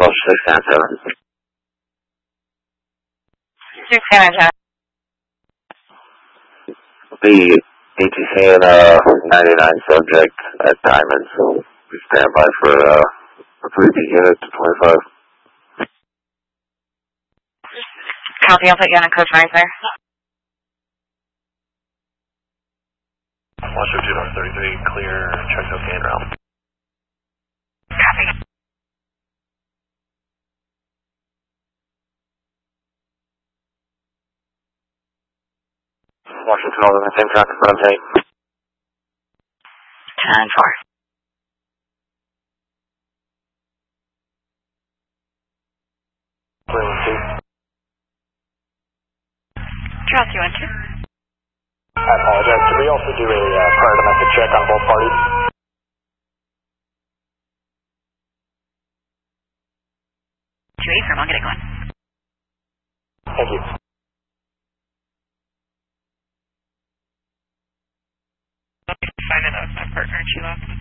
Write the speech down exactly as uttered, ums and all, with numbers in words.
Approach six nine seven. six nine seven. The A T C and uh, ninety-nine subject at Diamond, so we stand by for uh, a three B unit to twenty-five. Copy, I'll put you on a code five there. Watcher two one thirty-three, clear, check okay and route. Copy. Washington, all in the same traffic, but I'm saying. ten four. Clear one two. Draw two one two. I apologize. Can we also do a uh, prior domestic check on both parties? two eight firm, I'll get it going. Thank you. Find it, that was my partner, she left.